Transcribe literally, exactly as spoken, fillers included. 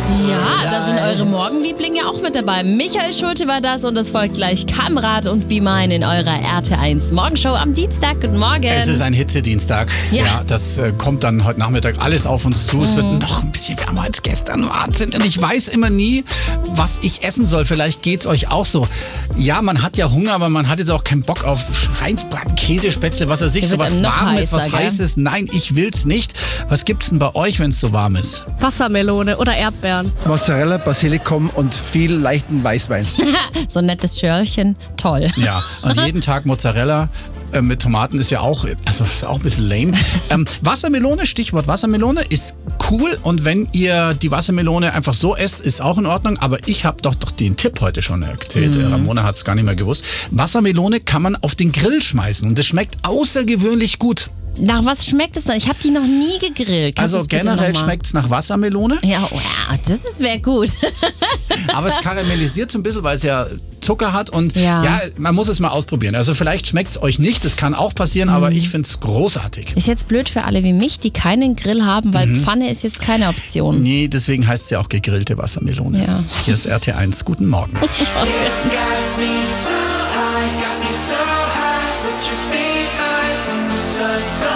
Ja, da sind eure Morgenlieblinge auch mit dabei. Michael Schulte war das und es folgt gleich Kamrat und Be Mine in eurer R T eins Morgenshow am Dienstag. Guten Morgen. Es ist ein Hitzedienstag. Ja. Ja, das äh, kommt dann heute Nachmittag alles auf uns zu. Mhm. Es wird noch ein bisschen wärmer als gestern. Wahnsinn. Und ich weiß immer nie, was ich essen soll. Vielleicht geht's euch auch so. Ja, man hat ja Hunger, aber man hat jetzt auch keinen Bock auf Schweinsbraten, Käsespätzle, was weiß ich, so was Warmes, was Heißes. Nein, ich will's nicht. Was gibt's denn bei euch, wenn es so warm ist? Wassermelone oder Erdbeeren. Mozzarella, Basilikum und viel leichten Weißwein. So ein nettes Schörlchen, toll. Ja, und jeden Tag Mozzarella äh, mit Tomaten ist ja auch, also ist auch ein bisschen lame. Ähm, Wassermelone, Stichwort Wassermelone, ist cool und wenn ihr die Wassermelone einfach so esst, ist auch in Ordnung, aber ich habe doch, doch den Tipp heute schon erzählt. Mhm. Ramona hat es gar nicht mehr gewusst. Wassermelone kann man auf den Grill schmeißen und das schmeckt außergewöhnlich gut. Nach was schmeckt es denn? Ich habe die noch nie gegrillt. Kannst Also generell schmeckt es nach Wassermelone. Ja, wow, das wäre gut. Aber es karamellisiert so ein bisschen, weil es ja Zucker hat und ja. ja, man muss es mal ausprobieren. Also vielleicht schmeckt es euch nicht, das kann auch passieren, mhm. aber ich finde es großartig. Ist jetzt blöd für alle wie mich, die keinen Grill haben, weil mhm. Pfanne ist jetzt keine Option. Nee, deswegen heißt es ja auch gegrillte Wassermelone. Ja. Hier ist R T eins. Guten Morgen. So